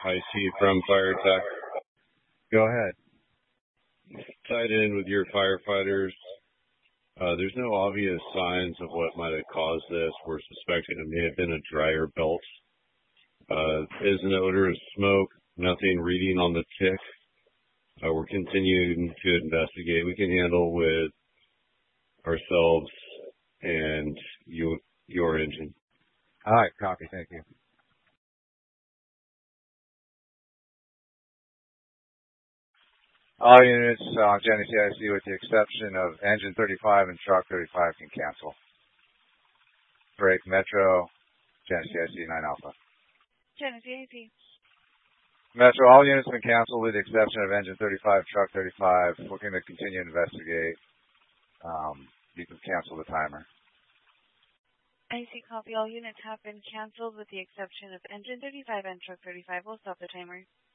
Hi, Steve from Fire Tech. Go ahead. Tied in with your firefighters. There's no obvious signs of what might have caused this. We're suspecting it may have been a dryer belt. Is an odor of smoke, nothing reading on the tick. We're continuing to investigate. We can handle with ourselves and your engine. All right, copy. Thank you. All units on Jenny CIC with the exception of engine 35 and truck 35 can cancel. Break Metro, Jenny CIC 9 Alpha. Jenny CIC. Metro, all units have been canceled with the exception of engine 35, truck 35. We're going to continue to investigate. You can cancel the timer. IC copy. All units have been canceled with the exception of engine 35 and truck 35. We'll stop the timer.